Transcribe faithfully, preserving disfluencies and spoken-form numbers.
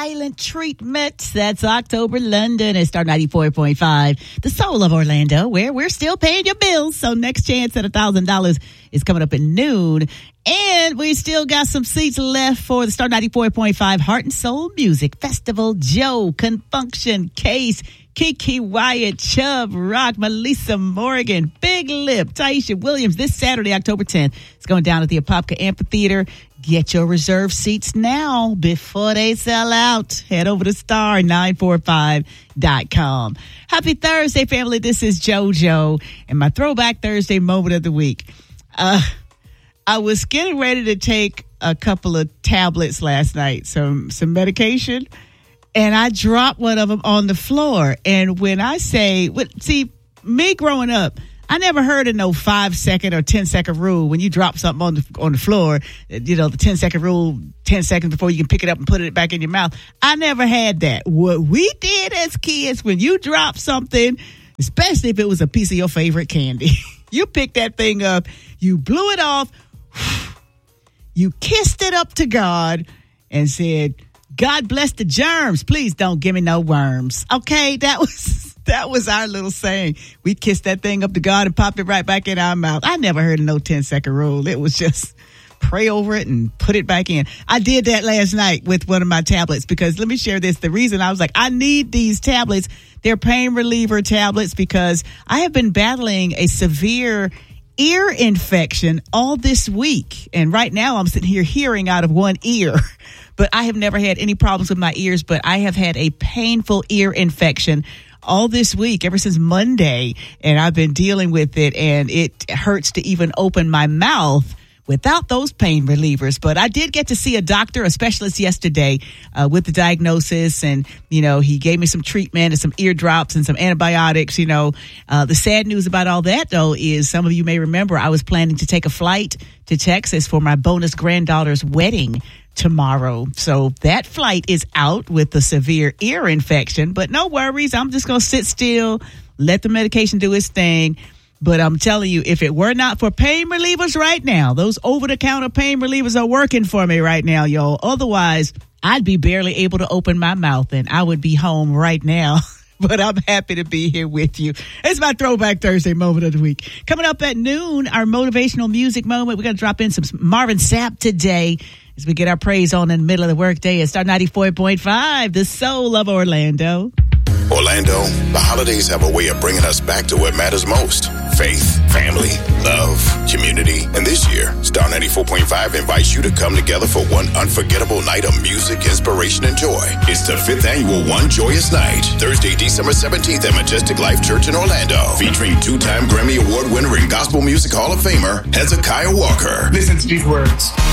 Silent Treatment. That's October London at Star ninety-four point five, the soul of Orlando, where we're still paying your bills. So next chance at one thousand dollars is coming up at noon. And we still got some seats left for the Star ninety-four point five Heart and Soul Music Festival. Joe, Confunction, Case, Kiki Wyatt, Chubb Rock, Melissa Morgan, Big Lip, Taisha Williams. This Saturday, October tenth, it's going down at the Apopka Amphitheater. Get your reserved seats now before they sell out. Head over to star nine four five dot com. Happy Thursday, family. This is JoJo and my Throwback Thursday moment of the week. Uh, I was getting ready to take a couple of tablets last night, some some medication, and I dropped one of them on the floor. And when I say, see, me growing up, I never heard of no five second or ten second rule. When you drop something on the on the floor, you know, the ten second rule, ten seconds before you can pick it up and put it back in your mouth. I never had that. What we did as kids, when you drop something, especially if it was a piece of your favorite candy, you picked that thing up, you blew it off, you kissed it up to God and said, God bless the germs. Please don't give me no worms. Okay, that was... That was our little saying. We kissed that thing up to God and popped it right back in our mouth. I never heard of no ten second rule. It was just pray over it and put it back in. I did that last night with one of my tablets because let me share this. The reason I was like, I need these tablets. They're pain reliever tablets because I have been battling a severe ear infection all this week. And right now I'm sitting here hearing out of one ear. But I have never had any problems with my ears, but I have had a painful ear infection all this week, ever since Monday, and I've been dealing with it, and it hurts to even open my mouth without those pain relievers. But I did get to see a doctor, a specialist yesterday uh, with the diagnosis, and, you know, he gave me some treatment and some ear drops and some antibiotics, you know. Uh, the sad news about all that, though, is some of you may remember I was planning to take a flight to Texas for my bonus granddaughter's wedding tomorrow. So that flight is out with the severe ear infection, but no worries. I'm just going to sit still, let the medication do its thing. But I'm telling you, if it were not for pain relievers right now, those over-the-counter pain relievers are working for me right now, y'all. Otherwise, I'd be barely able to open my mouth and I would be home right now. But I'm happy to be here with you. It's my Throwback Thursday moment of the week. Coming up at noon, our motivational music moment. We're going to drop in some Marvin Sapp today as we get our praise on in the middle of the workday at Star ninety-four point five, the soul of Orlando. Orlando, the holidays have a way of bringing us back to what matters most. Faith, family, love, community. And this year, Star ninety-four point five invites you to come together for one unforgettable night of music, inspiration, and joy. It's the fifth annual One Joyous Night, Thursday, December seventeenth at Majestic Life Church in Orlando, featuring two-time Grammy Award winner and Gospel Music Hall of Famer, Hezekiah Walker. Listen to these words.